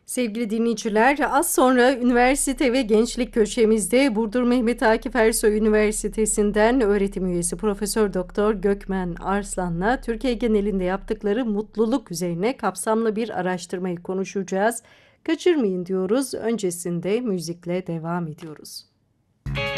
Sevgili dinleyiciler, az sonra üniversite ve gençlik köşemizde Burdur Mehmet Akif Ersoy Üniversitesi'nden öğretim üyesi Profesör Doktor Gökmen Arslan'la Türkiye genelinde yaptıkları mutluluk üzerine kapsamlı bir araştırmayı konuşacağız. Kaçırmayın diyoruz. Öncesinde müzikle devam ediyoruz.